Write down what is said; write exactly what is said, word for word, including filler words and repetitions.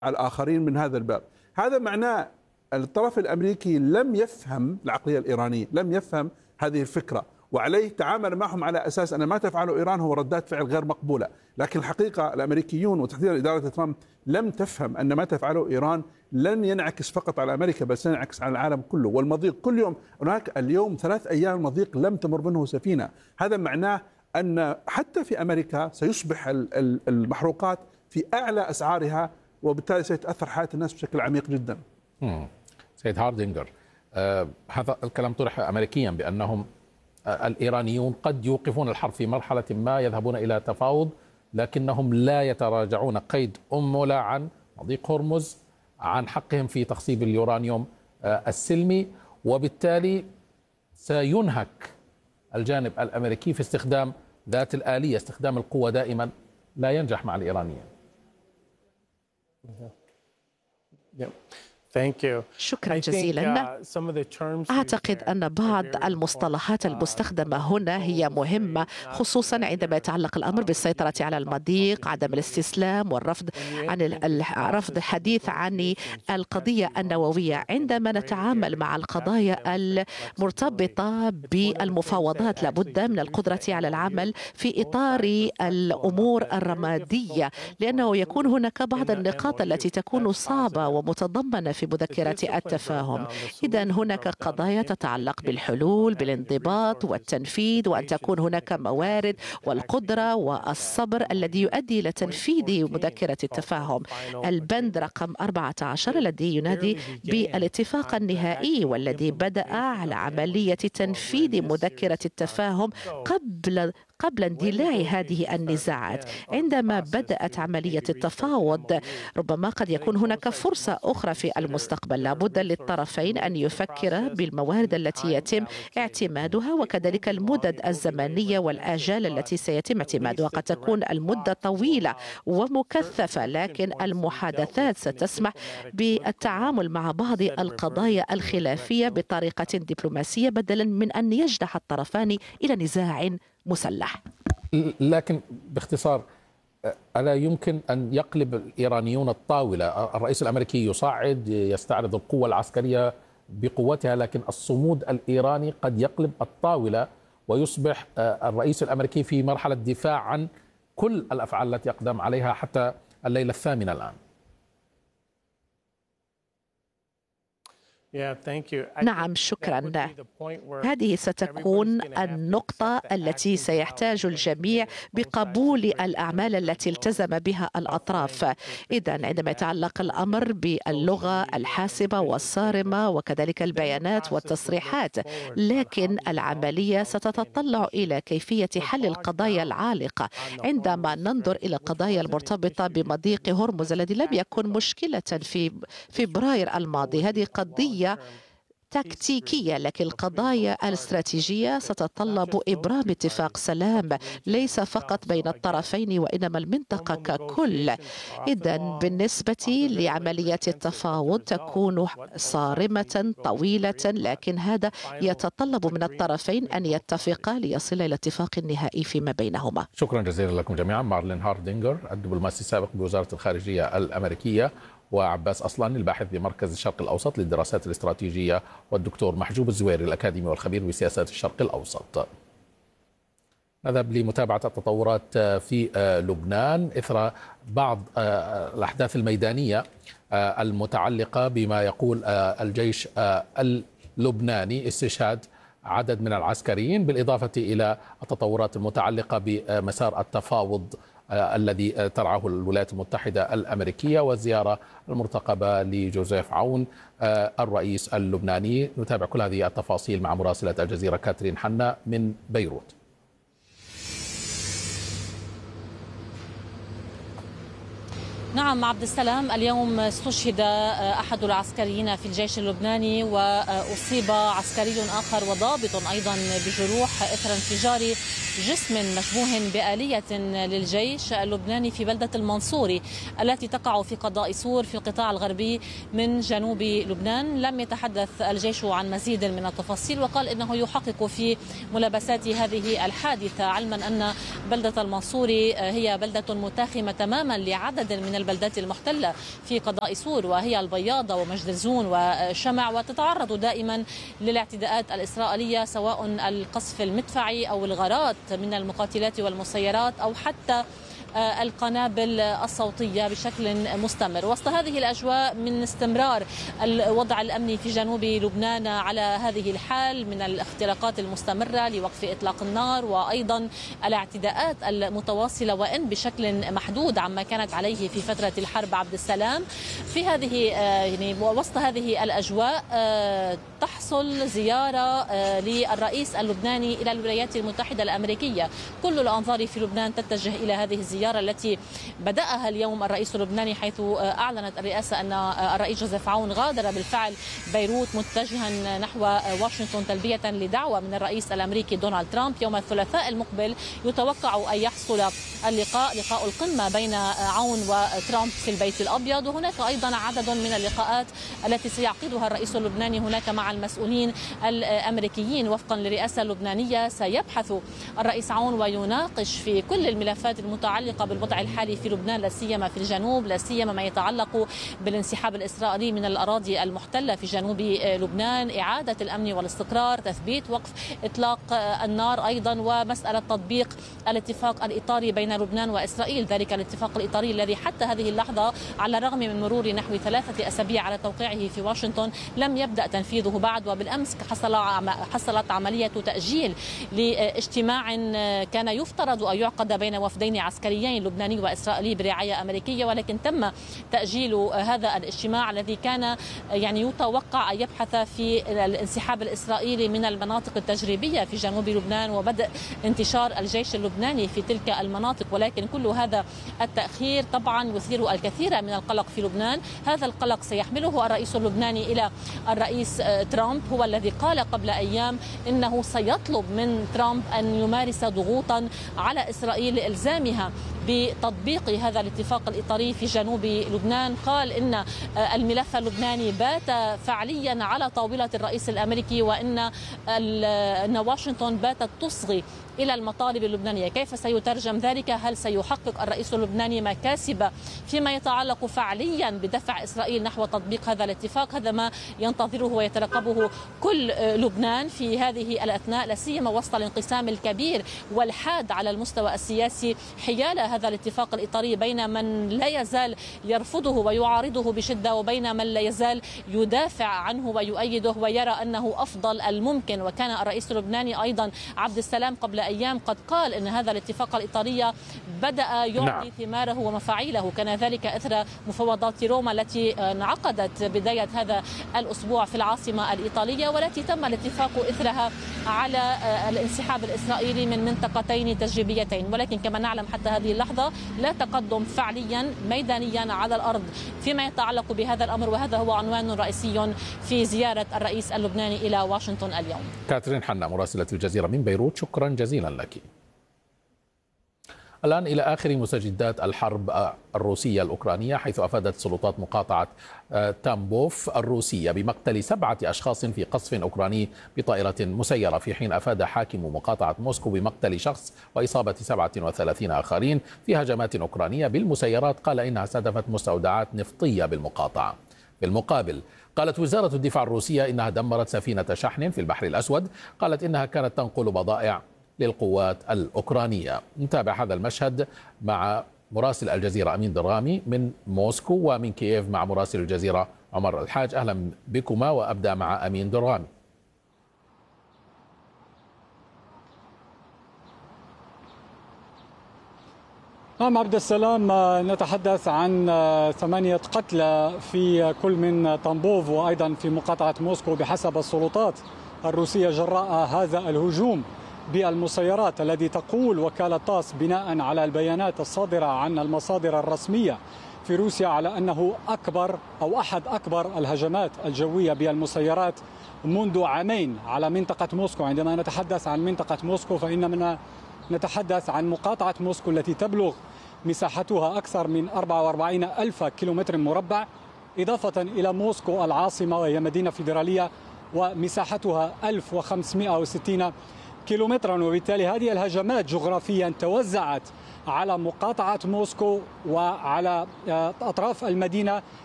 الآخرين من هذا الباب. هذا معناه الطرف الأمريكي لم يفهم العقلية الإيرانية، لم يفهم هذه الفكرة، وعليه تعامل معهم على أساس أن ما تفعله إيران هو ردات فعل غير مقبولة. لكن الحقيقة الأمريكيون وتحديدا إدارة ترامب لم تفهم أن ما تفعله إيران لن ينعكس فقط على أمريكا بل سينعكس على العالم كله. والمضيق كل يوم هناك اليوم ثلاث أيام المضيق لم تمر منه سفينة. هذا معناه أن حتى في أمريكا سيصبح المحروقات في أعلى أسعارها، وبالتالي سيتأثر حياة الناس بشكل عميق جدا. مم. سيد هاردينجر، آه هذا الكلام طرح أمريكيا بأنهم آه الإيرانيون قد يوقفون الحرب في مرحلة ما، يذهبون إلى تفاوض، لكنهم لا يتراجعون قيد أنملة عن مضيق هرمز، عن حقهم في تخصيب اليورانيوم آه السلمي، وبالتالي سينهك الجانب الأمريكي في استخدام ذات الآلية. استخدام القوة دائما لا ينجح مع الإيرانيين. شكرا جزيلا. أعتقد أن بعض المصطلحات المستخدمة هنا هي مهمة، خصوصا عندما يتعلق الأمر بالسيطرة على المضيق، عدم الاستسلام والرفض عن الرفض الحديث عن القضية النووية. عندما نتعامل مع القضايا المرتبطة بالمفاوضات لابد من القدرة على العمل في إطار الأمور الرمادية، لأنه يكون هناك بعض النقاط التي تكون صعبة ومتضمنة في مذكرة التفاهم. إذا هناك قضايا تتعلق بالحلول، بالانضباط والتنفيذ، وأن تكون هناك موارد والقدرة والصبر الذي يؤدي إلى تنفيذ مذكرة التفاهم. البند رقم أربعة عشر الذي ينادي بالاتفاق النهائي والذي بدأ على عملية تنفيذ مذكرة التفاهم قبل قبل اندلاع هذه النزاعات. عندما بدأت عملية التفاوض ربما قد يكون هناك فرصة أخرى في المستقبل. لابد للطرفين أن يفكر بالموارد التي يتم اعتمادها وكذلك المدد الزمنية والآجال التي سيتم اعتمادها. قد تكون المدة طويلة ومكثفة، لكن المحادثات ستسمح بالتعامل مع بعض القضايا الخلافية بطريقة دبلوماسية بدلا من أن يجنح الطرفان إلى نزاع مسلح. لكن باختصار، ألا يمكن أن يقلب الإيرانيون الطاولة؟ الرئيس الأمريكي يصعد، يستعرض القوة العسكرية بقوتها، لكن الصمود الإيراني قد يقلب الطاولة ويصبح الرئيس الأمريكي في مرحلة دفاع عن كل الأفعال التي يقدم عليها حتى الليلة الثامنة الآن. نعم، شكرا. هذه ستكون النقطة التي سيحتاج الجميع بقبول الأعمال التي التزم بها الأطراف. إذن عندما يتعلق الأمر باللغة الحاسمة والصارمة وكذلك البيانات والتصريحات، لكن العملية ستتطلع إلى كيفية حل القضايا العالقة. عندما ننظر إلى القضايا المرتبطة بمضيق هرمز الذي لم يكن مشكلة في فبراير الماضي، هذه قضية تكتيكية، لكن القضايا الاستراتيجية ستتطلب إبرام اتفاق سلام ليس فقط بين الطرفين وإنما المنطقة ككل. إذن بالنسبة لعملية التفاوض تكون صارمة طويلة، لكن هذا يتطلب من الطرفين أن يتفقا ليصل إلى اتفاق نهائي فيما بينهما. شكرا جزيلا لكم جميعا. مارلين هاردينجر الدبلوماسي السابق بوزارة الخارجية الأمريكية، وعباس أصلان الباحث بمركز الشرق الأوسط للدراسات الاستراتيجية، والدكتور محجوب الزويري الأكاديمي والخبير بسياسات الشرق الأوسط. نذهب لمتابعة التطورات في لبنان إثر بعض الأحداث الميدانية المتعلقة بما يقول الجيش اللبناني استشهاد عدد من العسكريين، بالإضافة إلى التطورات المتعلقة بمسار التفاوض الذي ترعاه الولايات المتحدة الأمريكية والزيارة المرتقبة لجوزيف عون الرئيس اللبناني. نتابع كل هذه التفاصيل مع مراسلة الجزيرة كاترين حنا من بيروت. نعم عبد السلام، اليوم استشهد أحد العسكريين في الجيش اللبناني وأصيب عسكري آخر وضابط أيضا بجروح إثر انفجار جسم مشبوه بآلية للجيش اللبناني في بلدة المنصوري التي تقع في قضاء سور في القطاع الغربي من جنوب لبنان. لم يتحدث الجيش عن مزيد من التفاصيل، وقال إنه يحقق في ملابسات هذه الحادثة، علما أن بلدة المنصوري هي بلدة متاخمة تماما لعدد من البلدات المحتلة في قضاء سور، وهي البياضة ومجدزون وشمع، وتتعرض دائما للاعتداءات الإسرائيلية سواء القصف المدفعي أو الغارات من المقاتلات والمسيرات أو حتى القنابل الصوتية بشكل مستمر. وسط هذه الأجواء من استمرار الوضع الأمني في جنوب لبنان على هذه الحال من الاختراقات المستمرة لوقف إطلاق النار، وأيضا الاعتداءات المتواصلة وإن بشكل محدود عما كانت عليه في فترة الحرب عبد السلام. في هذه يعني وسط هذه الأجواء تحصل زيارة للرئيس اللبناني إلى الولايات المتحدة الأمريكية. كل الأنظار في لبنان تتجه إلى هذه الزيارة التي بدأها اليوم الرئيس اللبناني، حيث أعلنت الرئاسة أن الرئيس جوزيف عون غادر بالفعل بيروت متجها نحو واشنطن تلبية لدعوة من الرئيس الأمريكي دونالد ترامب. يوم الثلاثاء المقبل يتوقع أن يحصل اللقاء لقاء القمة بين عون وترامب في البيت الأبيض، وهناك أيضا عدد من اللقاءات التي سيعقدها الرئيس اللبناني هناك مع المسؤولين الأمريكيين. وفقا للرئاسة اللبنانية سيبحث الرئيس عون ويناقش في كل الملفات المتعلقة بالوضع الحالي في لبنان، لا سيما في الجنوب، لا سيما ما يتعلق بالانسحاب الإسرائيلي من الأراضي المحتلة في جنوب لبنان، إعادة الأمن والاستقرار، تثبيت وقف إطلاق النار أيضا، ومسألة تطبيق الاتفاق الإطاري بين لبنان وإسرائيل، ذلك الاتفاق الإطاري الذي حتى هذه اللحظة على الرغم من مرور نحو ثلاثة أسابيع على توقيعه في واشنطن لم يبدأ تنفيذه بعد. وبالأمس حصل حصلت عملية تأجيل لاجتماع كان يفترض أن يعقد بين وفدين عسكريين لبناني وإسرائيلي برعاية أمريكية، ولكن تم تأجيل هذا الاجتماع الذي كان يعني يتوقع أن يبحث في الانسحاب الإسرائيلي من المناطق التجريبية في جنوب لبنان وبدء انتشار الجيش اللبناني في تلك المناطق. ولكن كل هذا التأخير طبعا يثير الكثير من القلق في لبنان. هذا القلق سيحمله الرئيس اللبناني إلى الرئيس ترامب، هو الذي قال قبل أيام إنه سيطلب من ترامب أن يمارس ضغوطا على إسرائيل لإلزامها بتطبيق هذا الاتفاق الإطاري في جنوب لبنان. قال إن الملف اللبناني بات فعليا على طاولة الرئيس الأمريكي، وإن أن واشنطن باتت تصغي إلى المطالب اللبنانية. كيف سيترجم ذلك؟ هل سيحقق الرئيس اللبناني مكاسب فيما يتعلق فعليا بدفع إسرائيل نحو تطبيق هذا الاتفاق؟ هذا ما ينتظره ويترقبه كل لبنان في هذه الأثناء، لا سيما وسط الانقسام الكبير والحاد على المستوى السياسي حيال هذا الاتفاق الإطاري بين من لا يزال يرفضه ويعارضه بشدة وبين من لا يزال يدافع عنه ويؤيده ويرى أنه أفضل الممكن. وكان الرئيس اللبناني أيضا عبد السلام قبل أيام قد قال أن هذا الاتفاق الإطاري بدأ يعطي نعم. ثماره ومفاعيله. كان ذلك إثر مفاوضات روما التي انعقدت بداية هذا الأسبوع في العاصمة الإيطالية، والتي تم الاتفاق إثرها على الانسحاب الإسرائيلي من منطقتين تجريبيتين. ولكن كما نعلم حتى هذه اللحظة لا تقدم فعليا ميدانيا على الأرض فيما يتعلق بهذا الأمر، وهذا هو عنوان رئيسي في زيارة الرئيس اللبناني إلى واشنطن اليوم. كاترين حنا مراسلة الجزيرة من بيروت، شكرا جزيلا لك. الآن إلى آخر مستجدات الحرب الروسية الأوكرانية، حيث أفادت سلطات مقاطعة تامبوف الروسية بمقتل سبعة أشخاص في قصف أوكراني بطائرة مسيرة، في حين أفاد حاكم مقاطعة موسكو بمقتل شخص وإصابة سبعة وثلاثين آخرين في هجمات أوكرانية بالمسيرات قال إنها استهدفت مستودعات نفطية بالمقاطعة. بالمقابل قالت وزارة الدفاع الروسية إنها دمرت سفينة شحن في البحر الأسود، قالت إنها كانت تنقل بضائع للقوات الأوكرانية. نتابع هذا المشهد مع مراسل الجزيرة أمين درامي من موسكو، ومن كييف مع مراسل الجزيرة عمر الحاج. أهلا بكما، وأبدأ مع أمين درامي. نعم عبد السلام، نتحدث عن ثمانية قتلى في كل من طنبوف وأيضا في مقاطعة موسكو بحسب السلطات الروسية جراء هذا الهجوم بالمسيرات الذي تقول وكالة تاس بناء على البيانات الصادرة عن المصادر الرسمية في روسيا على أنه أكبر أو أحد أكبر الهجمات الجوية بالمسيرات منذ عامين على منطقة موسكو. عندما نتحدث عن منطقة موسكو فإننا نتحدث عن مقاطعة موسكو التي تبلغ مساحتها أكثر من أربعة وأربعين ألف كيلومتر مربع، إضافة إلى موسكو العاصمة وهي مدينة فيدرالية ومساحتها ألف وخمسمائة وستين كيلومترا، وبالتالي هذه الهجمات جغرافيا توزعت على مقاطعة موسكو وعلى أطراف المدينة